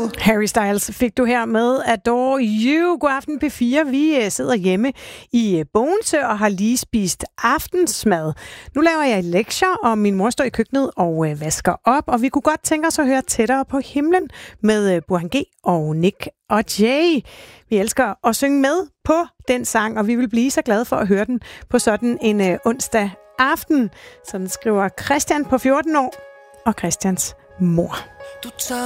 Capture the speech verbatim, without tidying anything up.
Harry Styles fik du her med Adore You. God aften P fire. Vi sidder hjemme i Bogense og har lige spist aftensmad. Nu laver jeg lektier, og min mor står i køkkenet og vasker op, og vi kunne godt tænke os at høre Tættere på himlen med Burhan G og Nick og Jay. Vi elsker at synge med på den sang, og vi vil blive så glade for at høre den på sådan en onsdag aften. Sådan skriver Christian på fjorten år og Christians mor. Du tager